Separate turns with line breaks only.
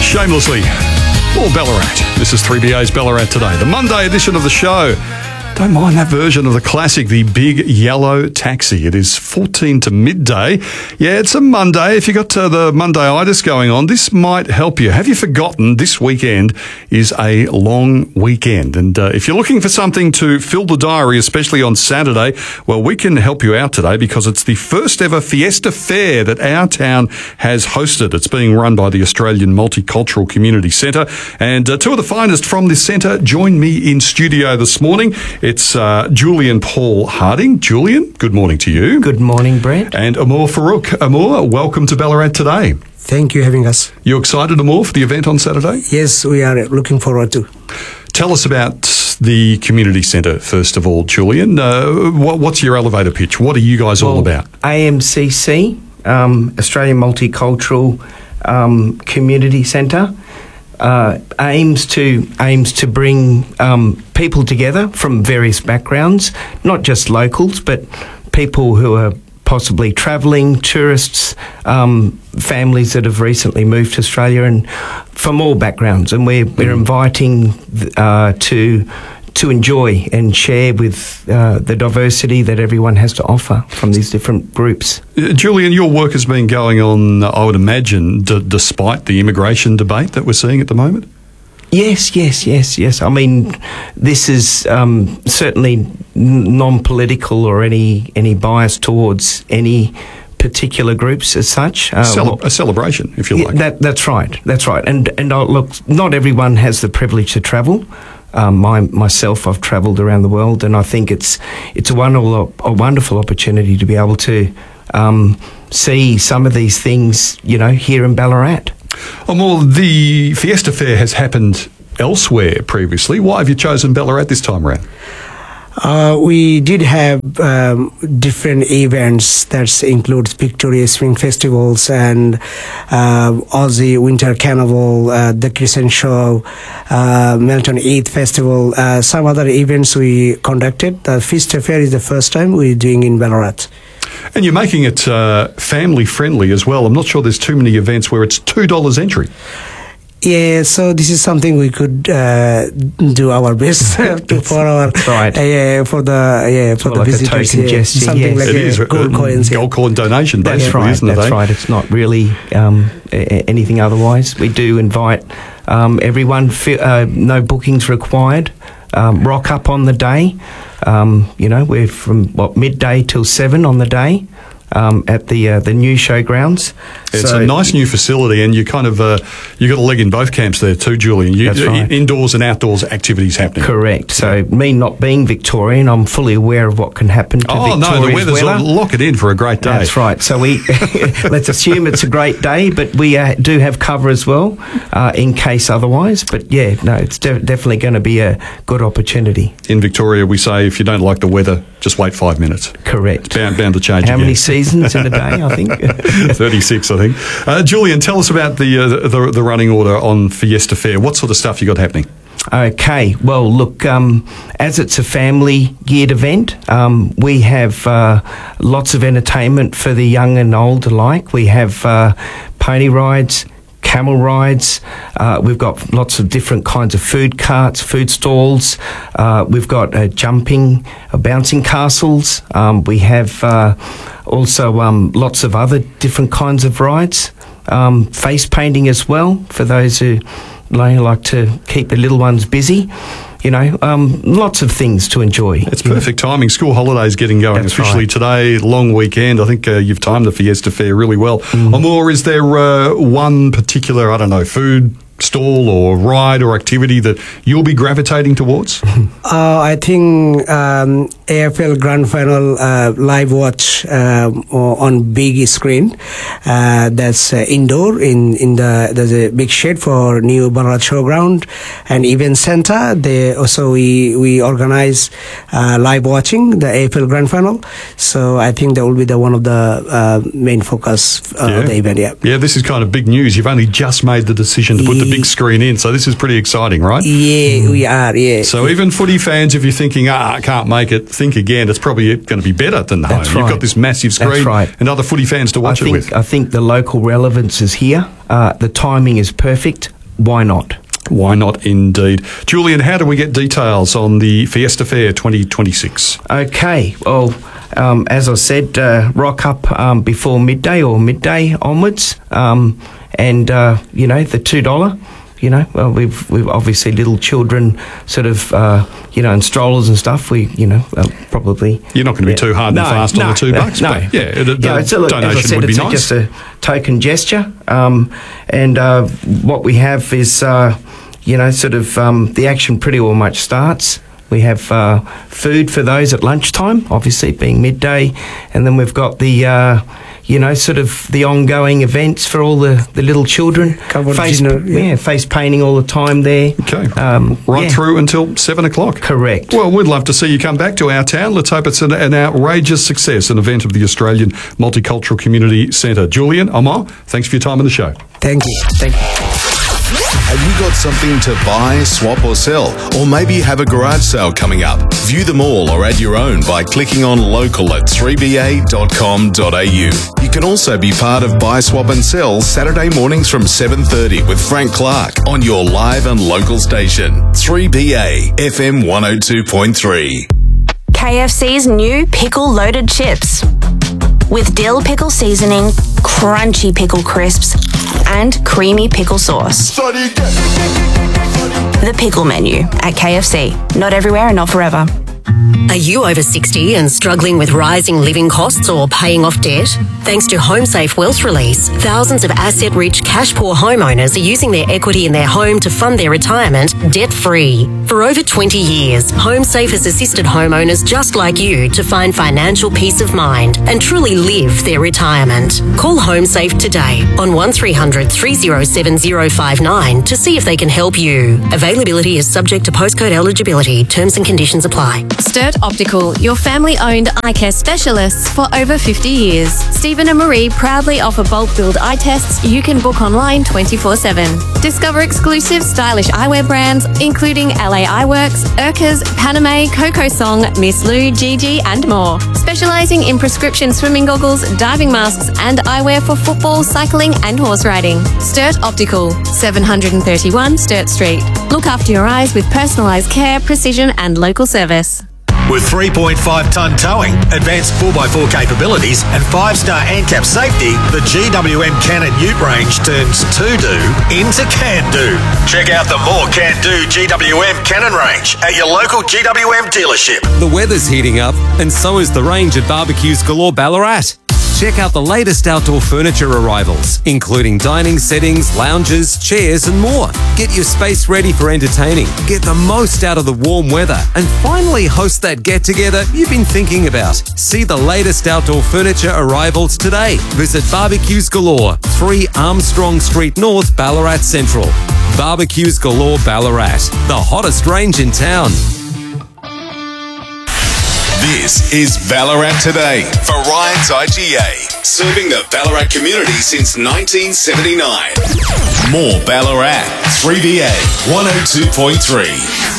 Shamelessly, or Ballarat. This is 3BA's Ballarat Today, the Monday edition of the show. Don't mind that version of the classic, the Big Yellow Taxi. It is 14 to midday. Yeah, it's a Monday. If you got the Monday-itis going on, this might help you. Have you forgotten this weekend is a long weekend? And if you're looking for something to fill the diary, especially on Saturday, well, we can help you out today because it's the first ever Fiesta Fair that our town has hosted. It's being run by the Australian Multicultural Community Centre. And two of the finest from this centre join me in studio this morning. It's Julian Paul Harding. Julian, good morning to you.
Good morning, Brett.
And Amor Farouk. Amor, welcome to Ballarat Today.
Thank you for having us.
You excited, Amor, for the event on Saturday?
Yes, we are looking forward to.
Tell us about the community centre, first of all, Julian. What's your elevator pitch? What are you guys all about?
AMCC, Australian Multicultural Community Centre, aims to bring people together from various backgrounds, not just locals, but people who are possibly travelling, tourists, families that have recently moved to Australia, and from all backgrounds. And we're inviting to enjoy and share with the diversity that everyone has to offer from these different groups.
Julian, your work has been going on, I would imagine, despite the immigration debate that we're seeing at the moment?
Yes. I mean, this is certainly non-political or any bias towards any particular groups as such.
A celebration, if you like.
That's right. And look, not everyone has the privilege to travel. Myself, I've travelled around the world, and I think it's a wonderful opportunity to be able to see some of these things, here in Ballarat.
Well, the Fiesta Fair has happened elsewhere previously. Why have you chosen Ballarat this time around?
We did have different events that include Victoria Spring Festivals and Aussie Winter Carnival, the Crescent Show, Melton Eid Festival, some other events we conducted. The Fiesta Fair is the first time we're doing in Ballarat.
And you're making it family-friendly as well. I'm not sure there's too many events where it's $2 entry.
Yeah, so this is something we could do our best for our for the visitors.
Token gesture,
something like
it is
gold coins.
Gold coin donation, basically,
right,
isn't it?
That's right. It's not really anything otherwise. We do invite everyone. No bookings required. Rock up on the day. We're from midday till 7 on the day. At the new showgrounds.
It's a nice new facility, and you kind of you got a leg in both camps there too, Julian.
That's right.
Indoors and outdoors activities happening.
Correct. So me not being Victorian, I'm fully aware of what can happen to Victoria's
no, the weather's
weather.
Lock it in for a great day.
That's right. So we let's assume it's a great day, but we do have cover as well in case otherwise. But yeah, no, it's definitely going to be a good opportunity.
In Victoria, we say if you don't like the weather, just wait 5 minutes.
Correct.
Bound to change.
How many seasons in a day? I think
36. I think. Julian, tell us about the running order on Fiesta Fair. What sort of stuff you got happening?
Okay, well, look, as it's a family-geared event, we have lots of entertainment for the young and old alike. We have pony rides, camel rides. We've got lots of different kinds of food carts, food stalls. We've got bouncing castles. We have also lots of other different kinds of rides. Face painting as well for those who like to keep the little ones busy. Lots of things to enjoy.
It's perfect timing. School holidays getting going officially today. Long weekend. I think you've timed the Fiesta Fair really well. Amor, is there one particular, food stall or ride or activity that you'll be gravitating towards?
I think AFL Grand Final live watch on big screen. That's indoor in there's a big shed for new Ballarat Showground and event center. We organize live watching the AFL Grand Final. So I think that will be one of the main focus of the event.
Yeah, this is kind of big news. You've only just made the decision to put the big screen in, so this is pretty exciting, right?
Yeah, we are, yeah.
So even footy fans, if you're thinking, I can't make it, think again. It's probably going to be better than home.
That's right.
You've got this massive screen and other footy fans to watch it with.
I think the local relevance is here. The timing is perfect. why not?
Why not indeed? Julian, how do we get details on the Fiesta Fair 2026?
Okay, well, as I said, rock up before midday or midday onwards, and the $2. Well, we've obviously little children, sort of, in strollers and stuff. We, probably.
You're not going to be too hard and fast on the $2, but
it's a,
donation
as I said,
would be
it's
nice.
Just a token gesture, and what we have is, the action pretty well much starts. We have food for those at lunchtime, obviously being midday, and then we've got the the ongoing events for all the little children. Face painting all the time there.
Okay, through until 7 o'clock.
Correct.
Well, we'd love to see you come back to our town. Let's hope it's an outrageous success, an event of the Australian Multicultural Community Centre. Julian, Omar, thanks for your time on the show.
Thank you.
Have you got something to buy, swap or sell? Or maybe you have a garage sale coming up? View them all or add your own by clicking on local at 3ba.com.au. You can also be part of Buy, Swap and Sell Saturday mornings from 7:30 with Frank Clark on your live and local station. 3BA FM 102.3.
KFC's new pickle-loaded chips. With dill pickle seasoning, crunchy pickle crisps, and creamy pickle sauce. The pickle menu at KFC. Not everywhere and not forever.
Are you over 60 and struggling with rising living costs or paying off debt? Thanks to HomeSafe Wealth Release, thousands of asset-rich, cash-poor homeowners are using their equity in their home to fund their retirement debt-free. For over 20 years, HomeSafe has assisted homeowners just like you to find financial peace of mind and truly live their retirement. Call HomeSafe today on 1300 307 059 to see if they can help you. Availability is subject to postcode eligibility. Terms and conditions apply.
Sturt Optical, your family-owned eye care specialists for over 50 years. Stephen and Marie proudly offer bulk build eye tests you can book online 24/7. Discover exclusive stylish eyewear brands including LA Eyeworks, Urkers, Paname, Coco Song, Miss Lou, Gigi and more. Specialising in prescription swimming goggles, diving masks and eyewear for football, cycling and horse riding. Sturt Optical, 731 Sturt Street. Look after your eyes with personalised care, precision and local service.
With 3.5-tonne towing, advanced 4x4 capabilities and 5-star ANCAP safety, the GWM Cannon Ute range turns to-do into can-do. Check out the more can-do GWM Cannon range at your local GWM dealership.
The weather's heating up and so is the range at Barbecues Galore Ballarat. Check out the latest outdoor furniture arrivals, including dining settings, lounges, chairs and more. Get your space ready for entertaining, get the most out of the warm weather and finally host that get-together you've been thinking about. See the latest outdoor furniture arrivals today. Visit Barbecues Galore, 3 Armstrong Street North, Ballarat Central. Barbecues Galore Ballarat, the hottest range in town.
This is Ballarat Today for Ryan's IGA, serving the Ballarat community since 1979. More Ballarat, 3BA 102.3.